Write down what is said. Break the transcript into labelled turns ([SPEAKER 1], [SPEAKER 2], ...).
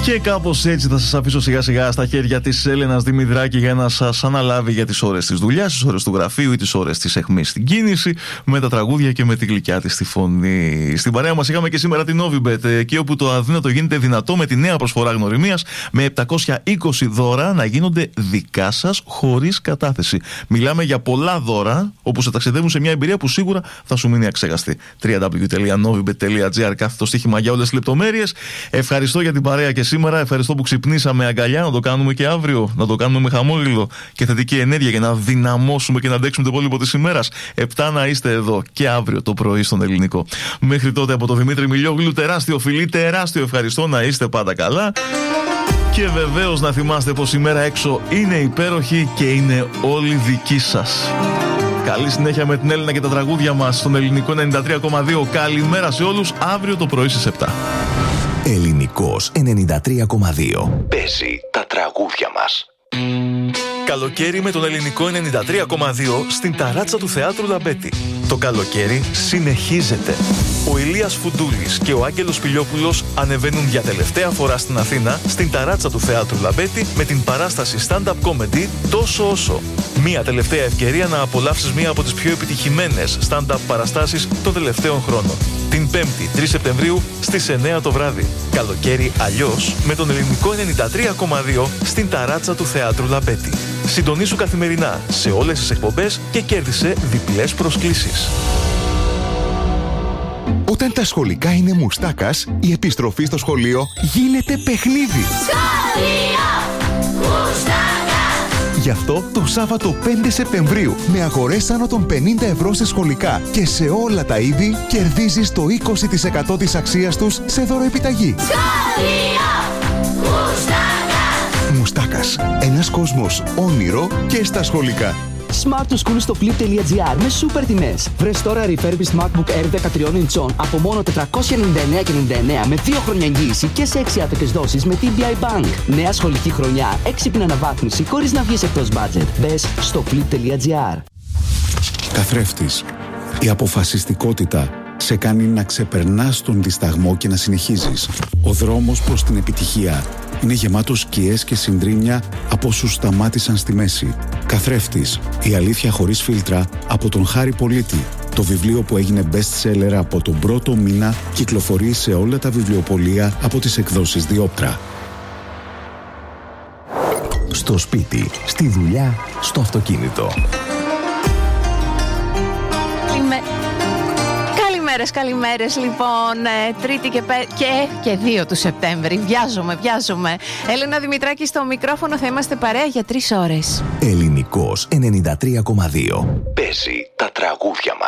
[SPEAKER 1] Και κάπως έτσι θα σας αφήσω σιγά σιγά στα χέρια της Έλενας Δημητράκη για να σας αναλάβει για τις ώρες της δουλειάς, τις ώρες του γραφείου ή τις ώρες της αιχμής στην κίνηση, με τα τραγούδια και με τη γλυκιά της στη φωνή. Στην παρέα μας είχαμε και σήμερα την Novibet, εκεί όπου το αδύνατο γίνεται δυνατό με τη νέα προσφορά γνωριμίας, με 720 δώρα να γίνονται δικά σας χωρίς κατάθεση. Μιλάμε για πολλά δώρα, όπου σε ταξιδεύουν σε μια εμπειρία που σίγουρα θα σου μείνει αξέχαστη. www.novibet.gr, κάθετο στοίχημα για όλες τις λεπτομέρειες. Ευχαριστώ για την παρέα και σήμερα. Ευχαριστώ που ξυπνήσαμε αγκαλιά. Να το κάνουμε και αύριο. Να το κάνουμε με χαμόγελο και θετική ενέργεια για να δυναμώσουμε και να αντέξουμε το υπόλοιπο της ημέρας. 7 να είστε εδώ και αύριο το πρωί στον Ελληνικό. Μέχρι τότε από το Δημήτρη Μιλιόγλου, τεράστιο φιλί, τεράστιο ευχαριστώ. Να είστε πάντα καλά. Και βεβαίως να θυμάστε πως η μέρα έξω είναι υπέροχη και είναι όλη δική σας. Καλή συνέχεια με την Έλληνα και τα τραγούδια μας στον Ελληνικό 93,2. Καλημέρα σε όλους. Αύριο το πρωί στις 7.
[SPEAKER 2] Ελληνικός 93,2. Παίζει τα τραγούδια μας.
[SPEAKER 1] Καλοκαίρι με τον Ελληνικό 93,2 στην ταράτσα του Θεάτρου Λαμπέτη. Το καλοκαίρι συνεχίζεται. Ο Ηλίας Φουντούλης και ο Άγγελος Πηλιόπουλος ανεβαίνουν για τελευταία φορά στην Αθήνα, στην ταράτσα του Θεάτρου Λαμπέτη, με την παράσταση stand-up comedy Τόσο Όσο. Μία τελευταία ευκαιρία να απολαύσεις μία από τις πιο επιτυχημένες stand-up παραστάσεις των τελευταίων χρόνων. Την 5η 3 Σεπτεμβρίου στις 9 το βράδυ. Καλοκαίρι αλλιώς με τον Ελληνικό 93,2 στην ταράτσα του Θεάτρου Λαμπέτη. Συντονίσου καθημερινά σε όλες τις εκπομπές και κέρδισε διπλές προσκλήσεις.
[SPEAKER 3] Όταν τα σχολικά είναι μουστάκας, η επιστροφή στο σχολείο γίνεται παιχνίδι.
[SPEAKER 4] Σχολείο μουστάκα!
[SPEAKER 3] Γι' αυτό το Σάββατο 5 Σεπτεμβρίου, με αγορές άνω των 50 ευρώ σε σχολικά και σε όλα τα είδη, κερδίζεις το 20% της αξίας τους σε δωροεπιταγή.
[SPEAKER 4] Σχολείο μουστάκα!
[SPEAKER 3] Μουστάκας. Ένας κόσμος όνειρο και στα σχολικά.
[SPEAKER 5] Smart to School στο flip.gr με σούπερ τιμές. Βρες τώρα refurbished MacBook Air 13 inch από μόνο 499,99 με 2 χρόνια εγγύηση και σε 6 άτοκες δόσεις με TBI Bank. Νέα σχολική χρονιά, έξυπνη αναβάθμιση χωρίς να βγεις εκτός budget. Μπες στο flip.gr.
[SPEAKER 6] Καθρέφτης. Η αποφασιστικότητα σε κάνει να ξεπερνάς τον δισταγμό και να συνεχίζεις. Ο δρόμος προς την επιτυχία είναι γεμάτος σκιές και συντρίμμια από όσους σταμάτησαν στη μέση. Καθρέφτης. Η αλήθεια χωρίς φίλτρα από τον Χάρη Πολίτη. Το βιβλίο που έγινε best seller από τον πρώτο μήνα κυκλοφορεί σε όλα τα βιβλιοπωλεία από τις εκδόσεις Διόπτρα.
[SPEAKER 2] Στο σπίτι, στη δουλειά, στο αυτοκίνητο.
[SPEAKER 7] Καλημέρες λοιπόν, Τρίτη και 2 του Σεπτέμβρη. Βιάζομαι. Έλενα Δημητράκη στο μικρόφωνο, θα είμαστε παρέα για 3 ώρες.
[SPEAKER 2] Ελληνικός 93,2. Παίζει τα τραγούδια